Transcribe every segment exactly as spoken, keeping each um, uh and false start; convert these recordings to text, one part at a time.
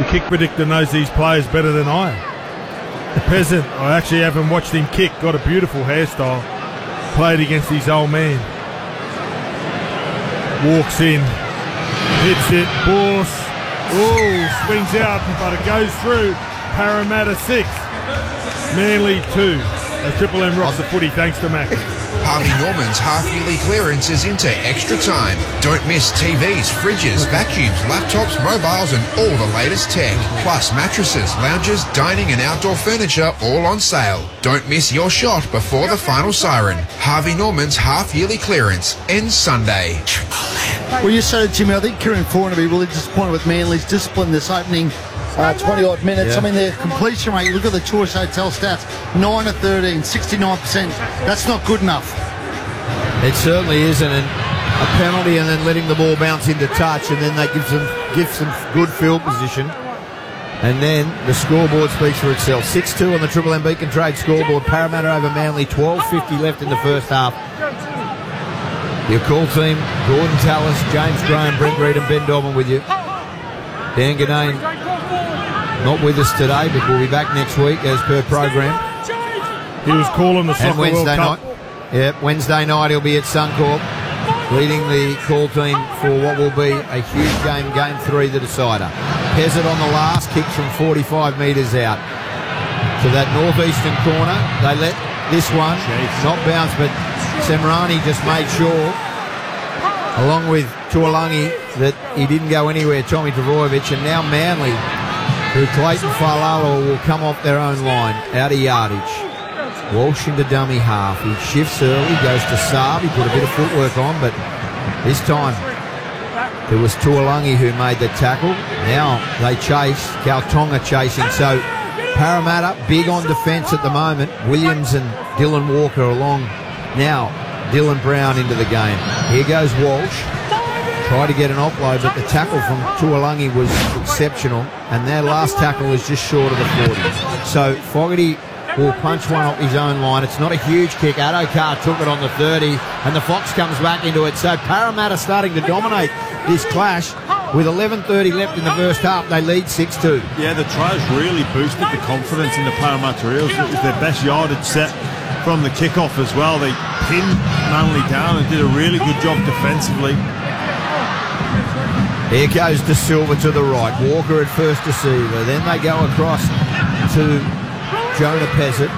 kick predictor knows these players better than I. The Peasant, I actually haven't watched him kick, got a beautiful hairstyle. Played against his old man. Walks in, hits it, Bourse. Oh, swings out, but it goes through. Parramatta six, Manly two. A Triple M rocks the footy thanks to Mac. Harvey Norman's half-yearly clearance is into extra time. Don't miss T Vs, fridges, vacuums, laptops, mobiles and all the latest tech. Plus mattresses, lounges, dining and outdoor furniture all on sale. Don't miss your shot before the final siren. Harvey Norman's half-yearly clearance ends Sunday. Well, you said it, Jimmy. I think Kieran Foran will be really disappointed with Manly's discipline this opening uh, twenty-odd minutes. Yeah. I mean, their completion rate, look at the Choice Hotel stats, nine of thirteen, sixty-nine percent. That's not good enough. It certainly isn't. And a penalty and then letting the ball bounce into touch, and then that gives them, gives them good field position. And then the scoreboard speaks for itself. six two on the Triple M Beacon Trade scoreboard. Parramatta over Manly, twelve fifty left in the first half. Your call team, Gordon Tallis, James Graham, Brent Reid and Ben Dobbin with you. Dan Ganane not with us today, but we'll be back next week as per program. He was calling the Soccer and Wednesday World Cup. night. Yep, Wednesday night he'll be at Suncorp, leading the call team for what will be a huge game, game three, the decider. Pezzett on the last, kicks from forty-five metres out to that northeastern corner. They let this one Jeez. not bounce, but Semrani just made sure, along with Tuolangi, that he didn't go anywhere, Tommy Travojevic, and now Manly, who Clayton Falala will come off their own line, out of yardage. Walsh into dummy half. He shifts early, goes to Saab. He put a bit of footwork on, but this time it was Tuolangi who made the tackle. Now they chase. Kautonga chasing. So Parramatta big on defence at the moment. Williams and Dylan Walker along. Now Dylan Brown into the game. Here goes Walsh. Try to get an offload, but the tackle from Tuolangi was exceptional, and their last tackle is just short of the forty. So Fogarty will punch one off his own line. It's not a huge kick. Adokar took it on the thirty, and the Fox comes back into it. So Parramatta starting to dominate this clash. With eleven thirty left in the first half, they lead six two. Yeah, the tries really boosted the confidence in the Parramatta Eels. It was their best yardage set from the kickoff as well. They pinned Manly down and did a really good job defensively. Here goes De Silva to the right. Walker at first receiver. Then they go across to Jonah Pezzett.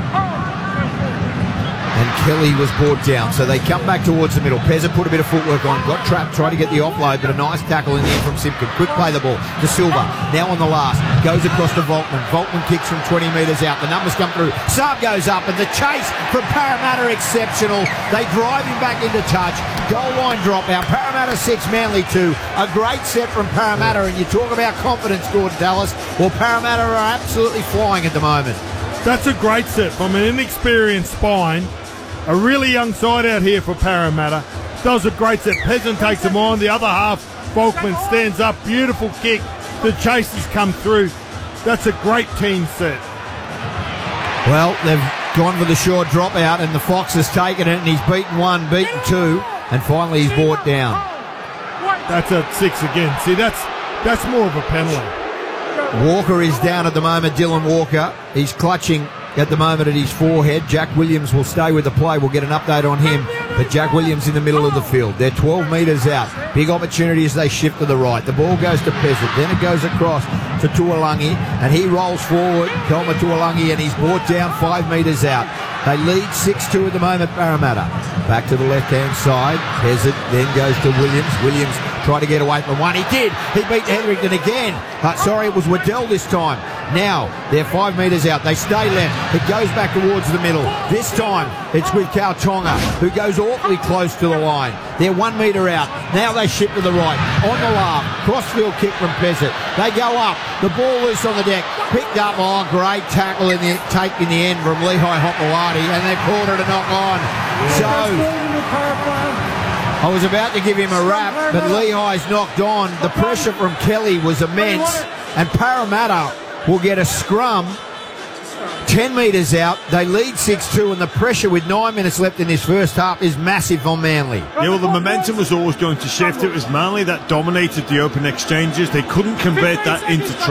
And Kelly was brought down. So they come back towards the middle. Pezzett put a bit of footwork on. Got trapped, tried to get the offload, but a nice tackle in the end from Simpkin. Quick play the ball. De Silva now on the last. Goes across to Volkman. Volkman kicks from twenty metres out. The numbers come through. Saab goes up, and the chase from Parramatta exceptional. They drive him back into touch. Goal line dropout. Parramatta six, Manly two. A great set from Parramatta, and you talk about confidence, Gordon Dallas. Well, Parramatta are absolutely flying at the moment. That's a great set from an inexperienced spine. A really young side out here for Parramatta. Does a great set. Peasant takes him on. The other half, Volkman stands up. Beautiful kick. The chases come through. That's a great team set. Well, they've gone for the short dropout, and the Fox has taken it, and he's beaten one, beaten two, and finally he's brought down. That's a six again. See, that's that's more of a penalty. Walker is down at the moment, Dylan Walker. He's clutching at the moment at his forehead. Jack Williams will stay with the play. We'll get an update on him. But Jack Williams in the middle of the field. They're twelve metres out. Big opportunity as they shift to the right. The ball goes to Pezzett. Then it goes across to Tuolangi, and he rolls forward, Kelma Tuolangi, and he's brought down five metres out. They lead six two at the moment, Parramatta. Back to the left-hand side. Pezzett then goes to Williams. Williams tried to get away from one. He did. He beat Hetherington again. Uh, sorry, it was Waddell this time. Now, they're five metres out. They stay left. It goes back towards the middle. This time, it's with Kautonga, who goes awfully close to the line. They're one metre out. Now they shift to the right. On the left. Crossfield kick from Pezzett. They go up. The ball loose on the deck. Picked up. Oh, great tackle in the take in the end from Lehigh Hopewadi, and they've called it a knock on. So, I was about to give him a rap, but Lehigh's knocked on. The pressure from Kelly was immense, and Parramatta will get a scrum ten metres out. They lead six two, and the pressure with nine minutes left in this first half is massive on Manly. Yeah, well, the momentum was always going to shift. It was Manly that dominated the open exchanges. They couldn't convert that into tries.